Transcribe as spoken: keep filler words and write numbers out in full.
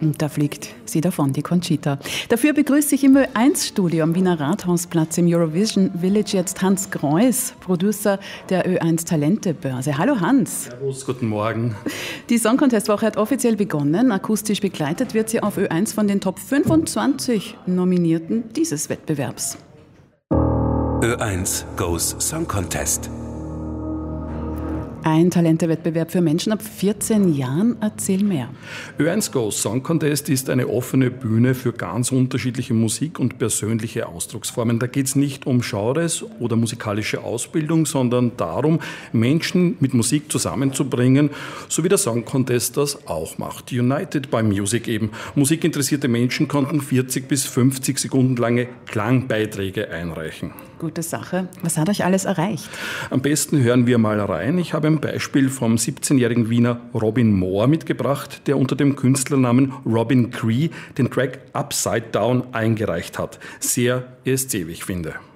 Und da fliegt sie davon, die Conchita. Dafür begrüße ich im Ö eins Studio am Wiener Rathausplatz im Eurovision Village jetzt Hans Greuß, Producer der Ö eins Talentebörse. Hallo Hans. Servus, guten Morgen. Die Song Contest Woche hat offiziell begonnen. Akustisch begleitet wird sie auf Ö eins von den Top fünfundzwanzig Nominierten dieses Wettbewerbs. Ö eins Goes Song Contest. Ein Talentewettbewerb für Menschen ab vierzehn Jahren. Erzähl mehr. Ö eins Goes Song Contest ist eine offene Bühne für ganz unterschiedliche Musik und persönliche Ausdrucksformen. Da geht es nicht um Genres oder musikalische Ausbildung, sondern darum, Menschen mit Musik zusammenzubringen, so wie der Song Contest das auch macht. United by Music eben. Musikinteressierte Menschen konnten vierzig bis fünfzig Sekunden lange Klangbeiträge einreichen. Gute Sache. Was hat euch alles erreicht? Am besten hören wir mal rein. Ich habe ein Beispiel vom siebzehnjährigen Wiener Robin Moore mitgebracht, der unter dem Künstlernamen Robin Cree den Track Upside Down eingereicht hat. Sehr E S C, wie ich finde.